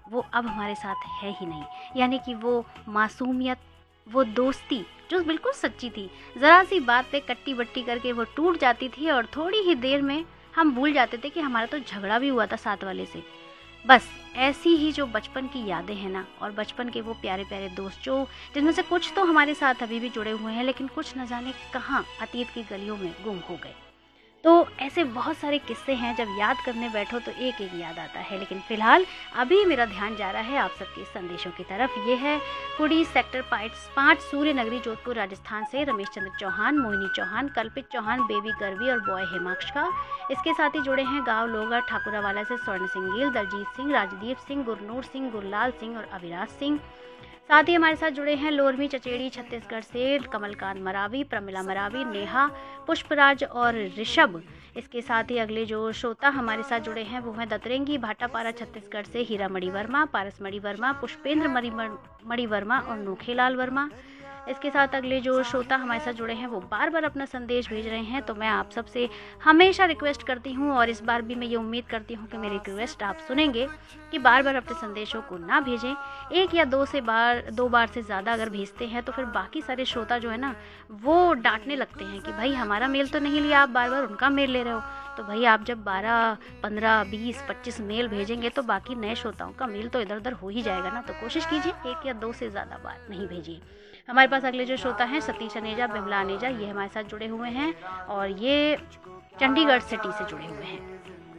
वो अब हमारे साथ है ही नहीं। यानी कि वो मासूमियत, वो दोस्ती जो बिल्कुल सच्ची थी, ज़रा सी बात पे कट्टी बट्टी करके वो टूट जाती थी और थोड़ी ही देर में हम भूल जाते थे कि हमारा तो झगड़ा भी हुआ था साथ वाले से। बस ऐसी ही जो बचपन की यादें हैं ना, और बचपन के वो प्यारे प्यारे दोस्त जो जिनमें से कुछ तो हमारे साथ अभी भी जुड़े हुए हैं, लेकिन कुछ न जाने कहाँ अतीत की गलियों में गुम हो गए। तो ऐसे बहुत सारे किस्से हैं, जब याद करने बैठो तो एक एक याद आता है। लेकिन फिलहाल अभी मेरा ध्यान जा रहा है आप सबके संदेशों की तरफ। ये है कुड़ी सेक्टर 5 सूर्य नगरी जोधपुर राजस्थान से रमेश चंद्र चौहान, मोहिनी चौहान, कल्पित चौहान, बेबी गर्वी और बॉय हेमाक्ष का। इसके साथ ही जुड़े हैं गांव लोगा ठाकुरावाला से स्वर्ण सिंह गिल, दलजीत सिंह, राजदीप सिंह, गुरनूर सिंह, गुरलाल सिंह और अविनाश सिंह। साथ ही हमारे साथ जुड़े हैं लोरमी चचेड़ी छत्तीसगढ़ से कमलकांत मरावी, प्रमिला मरावी, नेहा, पुष्पराज और ऋषभ। इसके साथ ही अगले जो श्रोता हमारे साथ जुड़े हैं वो हैं दतरेंगी भाटापारा छत्तीसगढ़ से हीरा मणि वर्मा, पारस मणि वर्मा, पुष्पेंद्र मणि वर्मा और नोखेलाल वर्मा। इसके साथ अगले जो श्रोता हमारे साथ जुड़े हैं वो बार बार अपना संदेश भेज रहे हैं, तो मैं आप सबसे हमेशा रिक्वेस्ट करती हूँ और इस बार भी मैं ये उम्मीद करती हूँ कि मेरी रिक्वेस्ट आप सुनेंगे कि बार बार अपने संदेशों को ना भेजें। एक या दो बार से ज़्यादा अगर भेजते हैं तो फिर बाकी सारे श्रोता जो है ना वो डांटने लगते हैं कि भाई हमारा मेल तो नहीं लिया, आप बार बार उनका मेल ले रहे हो। तो भाई आप जब 12, 15, 20, 25 मेल भेजेंगे तो बाकी नए श्रोताओं का मेल तो इधर उधर हो ही जाएगा ना। तो कोशिश कीजिए एक या दो से ज़्यादा बार नहीं भेजिए। हमारे पास अगले जो श्रोता हैं सतीश अनेजा, बिमला अनेजा, ये हमारे साथ जुड़े हुए हैं और ये चंडीगढ़ सिटी से जुड़े हुए हैं।